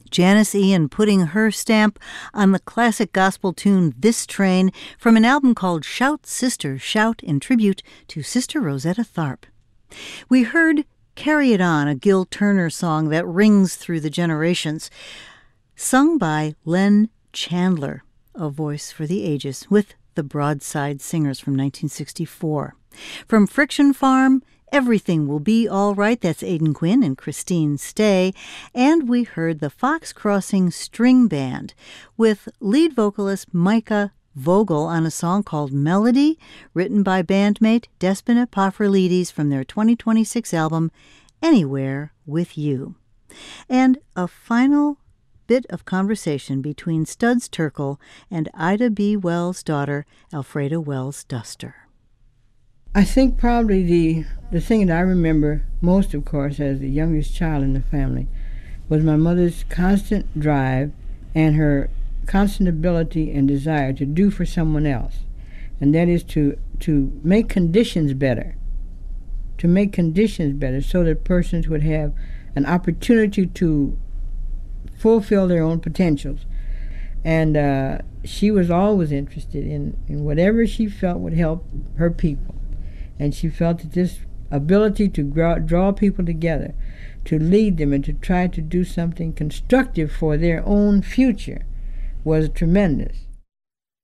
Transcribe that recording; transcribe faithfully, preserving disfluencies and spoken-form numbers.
Janice Ian putting her stamp on the classic gospel tune This Train from an album called Shout, Sister, Shout in tribute to Sister Rosetta Tharpe. We heard Carry It On, a Gil Turner song that rings through the generations, sung by Len Chandler, a voice for the ages, with the Broadside Singers from nineteen sixty-four. From Friction Farm, Everything Will Be All Right, that's Aidan Quinn and Christine Stay. And we heard the Fox Crossing String Band with lead vocalist Micah Vogel on a song called Melody, written by bandmate Despina Pafrolides from their twenty twenty-six album Anywhere With You. And a final bit of conversation between Studs Terkel and Ida B. Wells' daughter, Alfreda Wells Duster. I think probably the, the thing that I remember most, of course, as the youngest child in the family, was my mother's constant drive and her constant ability and desire to do for someone else. And that is to, to make conditions better, to make conditions better so that persons would have an opportunity to fulfill their own potentials. And uh, she was always interested in, in whatever she felt would help her people. And she felt that this ability to draw, draw people together, to lead them and to try to do something constructive for their own future was tremendous.